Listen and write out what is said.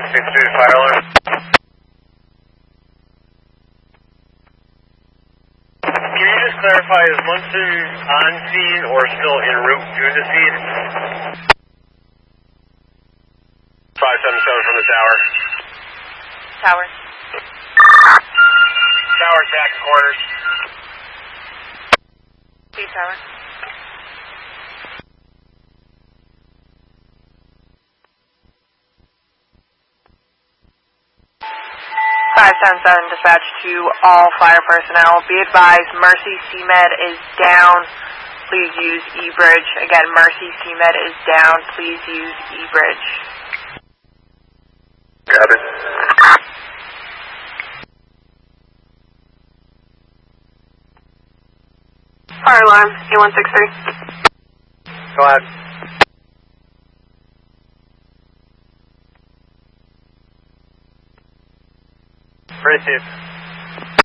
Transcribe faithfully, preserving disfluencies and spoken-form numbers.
six three fire alarm. Can you just clarify, is Munson on scene or still en route to the scene? five seven seven from the tower. Tower. Tower's back in quarters. B tower. five seven seven dispatch to all fire personnel. Be advised, Mercy C Med is down. Please use E-Bridge. Again, Mercy C Med is down. Please use E-Bridge. Got it. Fire alarm, A one six three. Go ahead. Receive.